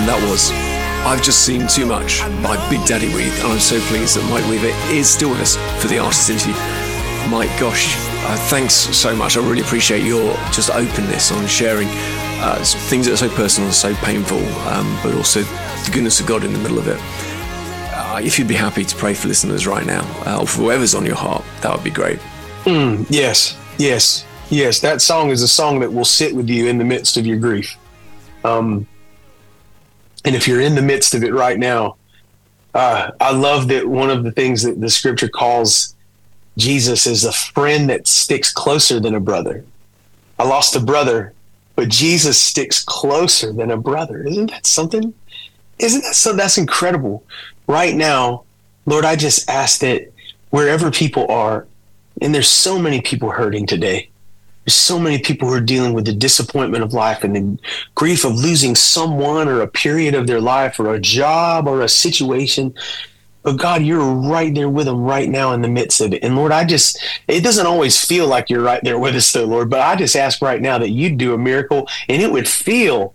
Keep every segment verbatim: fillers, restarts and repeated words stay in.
And that was I've Just Seen Too Much by Big Daddy Weave. And I'm so pleased that Mike Weaver is still with us for the artist interview. Mike, gosh, uh, thanks so much. I really appreciate your just openness on sharing uh, things that are so personal and so painful, um, but also the goodness of God in the middle of it. Uh, if you'd be happy to pray for listeners right now, uh, or for whoever's on your heart, that would be great. Mm, yes, yes, yes. That song is a song that will sit with you in the midst of your grief. Um, and if you're in the midst of it right now, uh, I love that one of the things that the scripture calls Jesus is a friend that sticks closer than a brother. I lost a brother, but Jesus sticks closer than a brother. Isn't that something? Isn't that so? That's incredible. Right now, Lord, I just ask that wherever people are, and there's so many people hurting today. There's so many people who are dealing with the disappointment of life and the grief of losing someone or a period of their life or a job or a situation. But God, you're right there with them right now in the midst of it. And Lord, I just, it doesn't always feel like you're right there with us though, Lord, but I just ask right now that you'd do a miracle and it would feel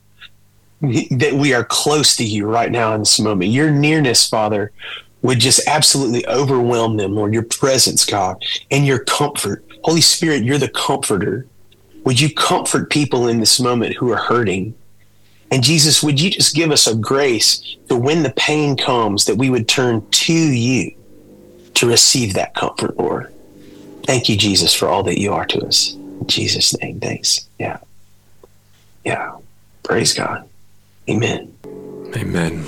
that we are close to you right now in this moment. Your nearness, Father, would just absolutely overwhelm them, Lord, your presence, God, and your comfort. Holy Spirit, you're the comforter. Would you comfort people in this moment who are hurting? And Jesus, would you just give us a grace to when the pain comes, that we would turn to you to receive that comfort, Lord. Thank you, Jesus, for all that you are to us. In Jesus' name, thanks. Yeah. Yeah. Praise God. Amen. Amen.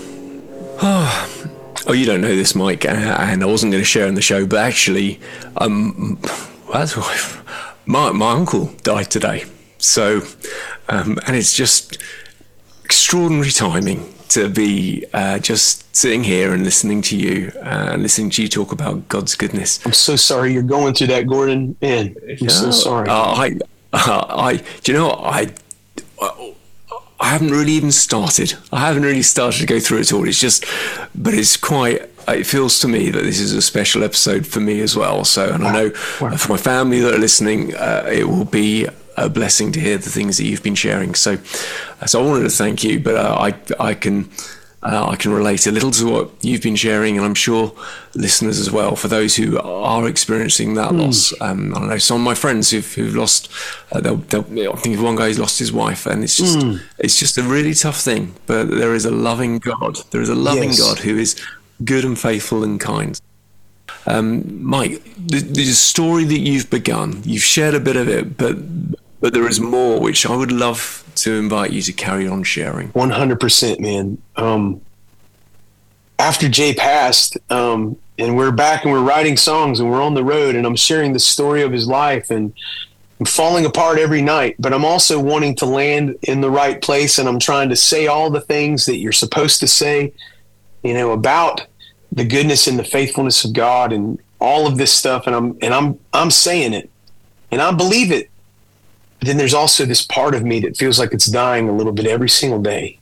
Oh, oh you don't know this, Mike, and I wasn't going to share in the show, but actually, um, that's my, my uncle died today. So, um, and it's just extraordinary timing to be uh, just sitting here and listening to you uh, and listening to you talk about God's goodness. I'm so sorry you're going through that, Gordon. Man, I'm no, so sorry. Uh, I, uh, I, do you know what? I, I haven't really even started. I haven't really started to go through it all. It's just, but it's quite, it feels to me that this is a special episode for me as well. So, and I know wow. for my family that are listening, uh, it will be a blessing to hear the things that you've been sharing. So, so I wanted to thank you, but uh, I I can uh, I can relate a little to what you've been sharing, and I'm sure listeners as well. For those who are experiencing that mm. loss, um, I don't know some of my friends who've who've lost. Uh, they'll, they'll, I think of one guy who's lost his wife, and it's just mm. it's just a really tough thing. But there is a loving God. There is a loving yes. God who is good and faithful and kind. Um, Mike, the, the story that you've begun, you've shared a bit of it, but. But there is more, which I would love to invite you to carry on sharing. one hundred percent, man. Um, after Jay passed, um, and we're back and we're writing songs and we're on the road and I'm sharing the story of his life and I'm falling apart every night, but I'm also wanting to land in the right place and I'm trying to say all the things that you're supposed to say, you know, about the goodness and the faithfulness of God and all of this stuff. And I'm, and I'm, I'm saying it and I believe it. Then there's also this part of me that feels like it's dying a little bit every single day.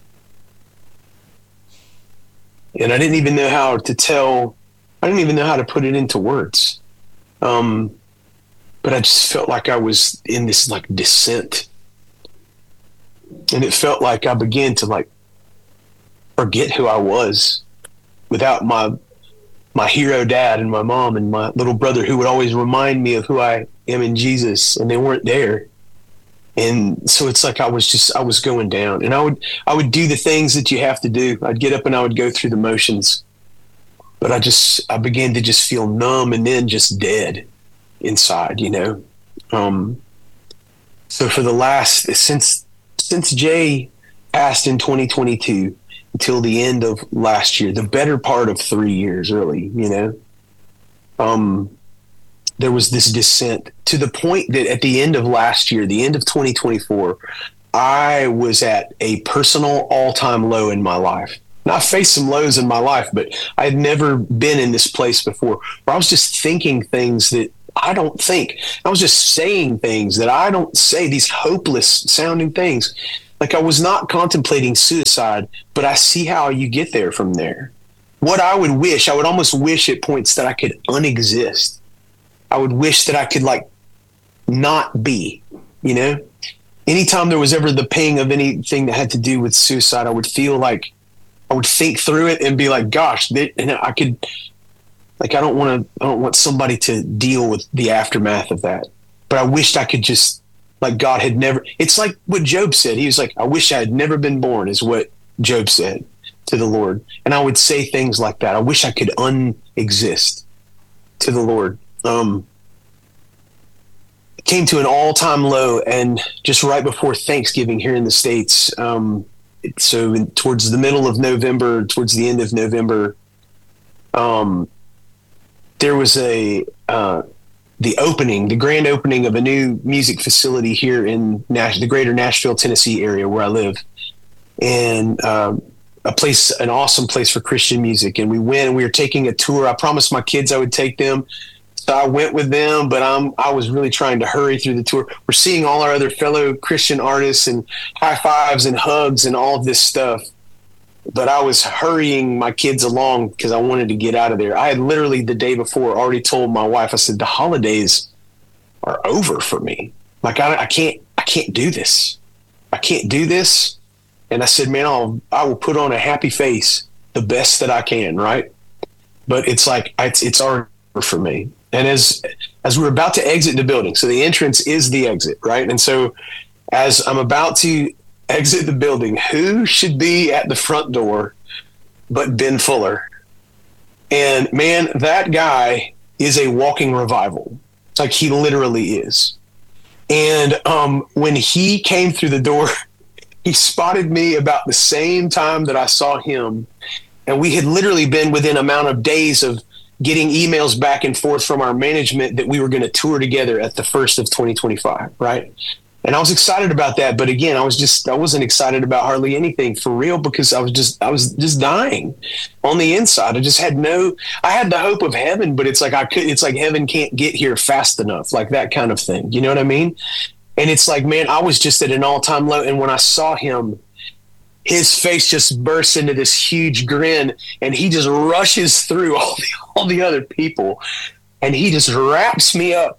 And I didn't even know how to tell, I didn't even know how to put it into words. Um, but I just felt like I was in this like descent. And it felt like I began to like forget who I was without my my hero dad and my mom and my little brother who would always remind me of who I am in Jesus, and they weren't there. And so it's like I was just, I was going down and I would, I would do the things that you have to do. I'd get up and I would go through the motions, but I just, I began to just feel numb and then just dead inside, you know? Um, so for the last, since, since Jay passed in twenty twenty-two until the end of last year, the better part of three years, really, you know, um, there was this descent to the point that at the end of last year, the end of twenty twenty-four, I was at a personal all-time low in my life. Now, I faced some lows in my life, but I had never been in this place before where I was just thinking things that I don't think. I was just saying things that I don't say, these hopeless sounding things. Like I was not contemplating suicide, but I see how you get there from there. What I would wish, I would almost wish at points that I could unexist. I would wish that I could like not be, you know? anytime there was ever the ping of anything that had to do with suicide, I would feel like I would think through it and be like, gosh, they, and I could, like, I don't want to, I don't want somebody to deal with the aftermath of that. But I wished I could just, like, God had never, it's like what Job said. He was like, I wish I had never been born, is what Job said to the Lord. And I would say things like that. I wish I could unexist to the Lord. Um, it came to an all-time low, and just right before Thanksgiving here in the States, um, so in, towards the middle of November, towards the end of November, um, there was a uh, the opening, the grand opening of a new music facility here in Nash- the greater Nashville, Tennessee area where I live, and um, a place, an awesome place for Christian music. And we went, and we were taking a tour. I promised my kids I would take them. So I went with them, but I'm, I was really trying to hurry through the tour. We're seeing all our other fellow Christian artists and high fives and hugs and all of this stuff. But I was hurrying my kids along because I wanted to get out of there. I had literally the day before already told my wife, I said, the holidays are over for me. Like, I, I can't, I can't do this. I can't do this. And I said, man, I'll, I will put on a happy face the best that I can. Right. But it's like, it's, it's already over for me. And as as we're about to exit the building, so the entrance is the exit, right? And so as I'm about to exit the building, who should be at the front door but Ben Fuller? And man, that guy is a walking revival. It's like he literally is. And um, when he came through the door, he spotted me about the same time that I saw him. And we had literally been within amount of days of getting emails back and forth from our management that we were going to tour together at the first of twenty twenty-five. Right. And I was excited about that. But again, I was just, I wasn't excited about hardly anything for real, because I was just, I was just dying on the inside. I just had no, I had the hope of heaven, but it's like, I could, it's like heaven can't get here fast enough, like that kind of thing. You know what I mean? And it's like, man, I was just at an all time low. And when I saw him, his face just bursts into this huge grin, and he just rushes through all the, all the other people, and he just wraps me up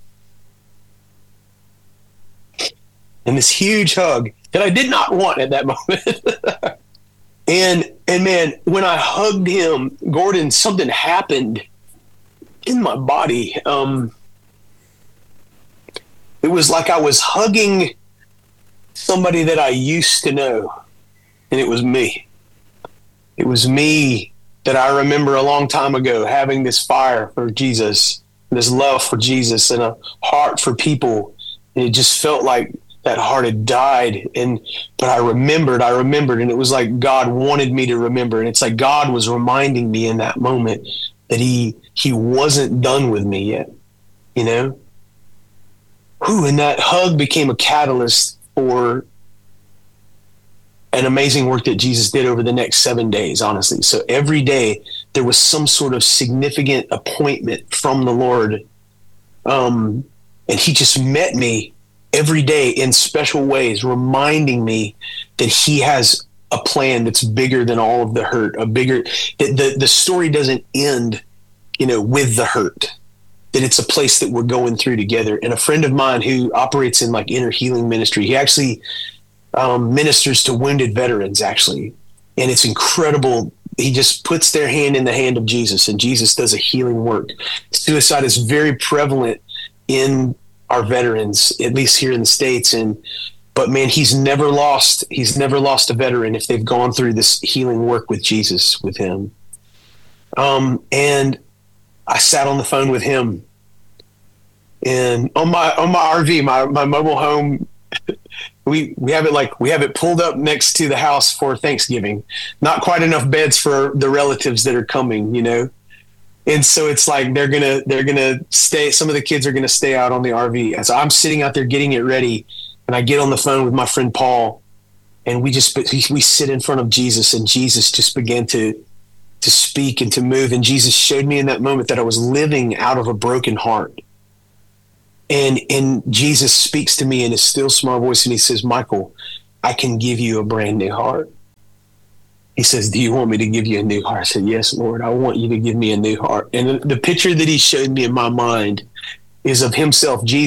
in this huge hug that I did not want at that moment. and, and man, when I hugged him, Gordon, something happened in my body. Um, it was like I was hugging somebody that I used to know. And it was me. It was me that I remember a long time ago having this fire for Jesus, this love for Jesus, and a heart for people. And it just felt like that heart had died. And but I remembered, I remembered, and it was like God wanted me to remember. And it's like God was reminding me in that moment that he he wasn't done with me yet. You know? Whew, and that hug became a catalyst for an amazing work that Jesus did over the next seven days, honestly. So every day there was some sort of significant appointment from the Lord. Um, and he just met me every day in special ways, reminding me that he has a plan that's bigger than all of the hurt, a bigger, that the, the story doesn't end, you know, with the hurt, that it's a place that we're going through together. And a friend of mine who operates in like inner healing ministry, he actually Um, ministers to wounded veterans, actually. And it's incredible. He just puts their hand in the hand of Jesus, and Jesus does a healing work. Suicide is very prevalent in our veterans, at least here in the States. And, but man, he's never lost, he's never lost a veteran if they've gone through this healing work with Jesus, with him. Um, and I sat on the phone with him, and on my, on my R V, my, my mobile home, We we have it like we have it pulled up next to the house for Thanksgiving. Not quite enough beds for the relatives that are coming, you know. And so it's like they're gonna they're gonna stay. Some of the kids are gonna stay out on the R V. And so I'm sitting out there getting it ready, and I get on the phone with my friend Paul, and we just we sit in front of Jesus, and Jesus just began to to speak and to move. And Jesus showed me in that moment that I was living out of a broken heart. And and Jesus speaks to me in his still small voice, and he says, Michael, I can give you a brand new heart. He says, do you want me to give you a new heart? I said, yes, Lord, I want you to give me a new heart. And the, the picture that he showed me in my mind is of himself, Jesus,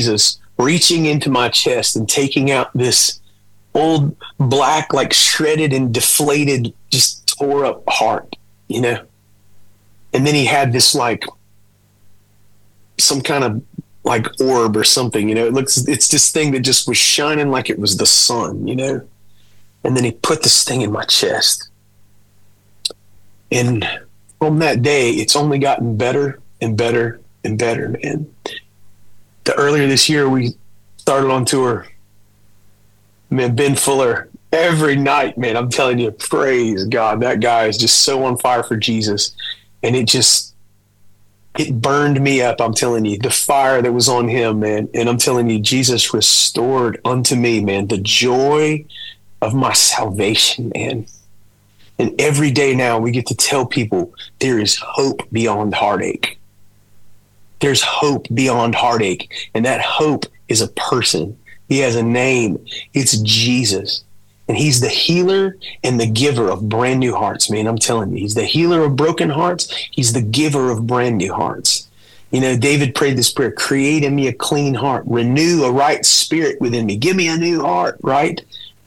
reaching into my chest and taking out this old black, like shredded and deflated, just tore up heart, you know? And then he had this like, some kind of like orb or something, you know, it looks, it's this thing that just was shining like it was the sun, you know? And then he put this thing in my chest. And from that day, it's only gotten better and better and better, man. The earlier this year, we started on tour. Man, Ben Fuller, every night, man, I'm telling you, praise God. That guy is just so on fire for Jesus. And it just, it burned me up. I'm telling you, the fire that was on him, man. And I'm telling you, Jesus restored unto me, man, the joy of my salvation, man. And every day now we get to tell people there is hope beyond heartache. There's hope beyond heartache. And that hope is a person. He has a name. It's Jesus. And he's the healer and the giver of brand new hearts, man. I'm telling you, he's the healer of broken hearts. He's the giver of brand new hearts. You know, David prayed this prayer, create in me a clean heart, renew a right spirit within me. Give me a new heart, right?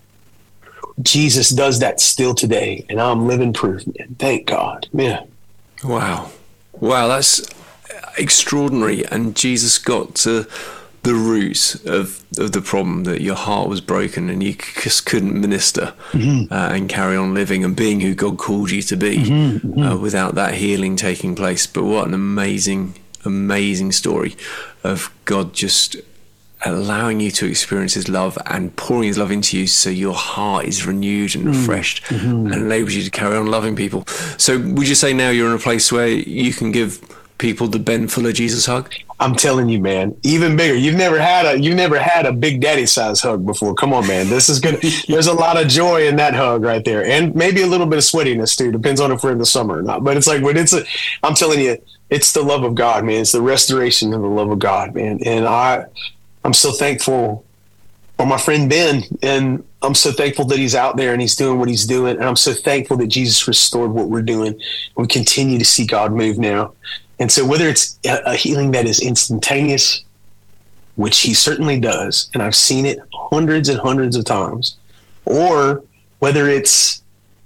Jesus does that still today, and I'm living proof, man. Thank God, man. Wow. Wow, that's extraordinary. And Jesus got to the root of, of the problem, that your heart was broken and you just couldn't minister mm-hmm. uh, and carry on living and being who God called you to be mm-hmm, mm-hmm. Uh, without that healing taking place. But what an amazing, amazing story of God just allowing you to experience his love and pouring his love into you, so your heart is renewed and refreshed mm-hmm. and enables you to carry on loving people. So would you say now you're in a place where you can give people the Ben Fuller Jesus hug? I'm telling you, man, even bigger. You've never had a you've never had a Big Daddy size hug before. Come on, man. This is good. There's a lot of joy in that hug right there, and maybe a little bit of sweatiness too. Depends on if we're in the summer or not. But it's like when it's a, I'm telling you, it's the love of God, man. It's the restoration of the love of God, man. And I. I'm so thankful for my friend Ben, and I'm so thankful that he's out there and he's doing what he's doing. And I'm so thankful that Jesus restored what we're doing. We continue to see God move now. And so whether it's a healing that is instantaneous, which he certainly does, and I've seen it hundreds and hundreds of times, or whether it's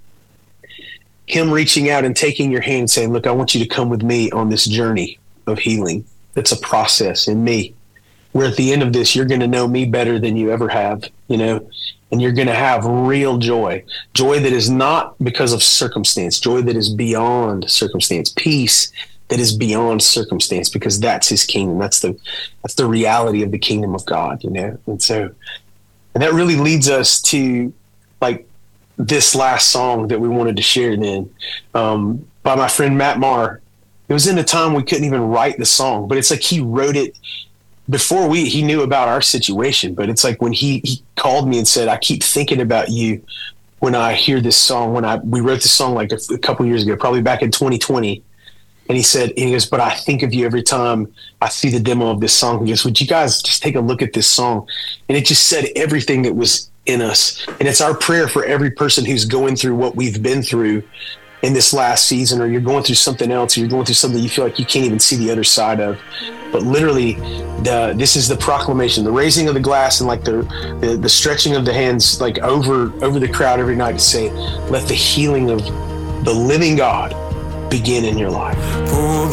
him reaching out and taking your hand and saying, look, I want you to come with me on this journey of healing. That's a process in me, where at the end of this, you're going to know me better than you ever have, you know, and you're going to have real joy, joy that is not because of circumstance, joy that is beyond circumstance, peace that is beyond circumstance, because that's his kingdom. That's the, that's the reality of the kingdom of God, you know? And so, and that really leads us to like this last song that we wanted to share then, um, by my friend Matt Maher. It was in a time we couldn't even write the song, but it's like he wrote it before we, he knew about our situation. But it's like when he, he called me and said, I keep thinking about you when I hear this song, when I, we wrote this song like a, a couple years ago, probably back in twenty twenty. And he said, and he goes, but I think of you every time I see the demo of this song. He goes, would you guys just take a look at this song? And it just said everything that was in us. And it's our prayer for every person who's going through what we've been through in this last season, or you're going through something else, or you're going through something you feel like you can't even see the other side of. But literally, the, this is the proclamation, the raising of the glass, and like the, the the stretching of the hands, like over over the crowd every night to say, let the healing of the living God begin in your life.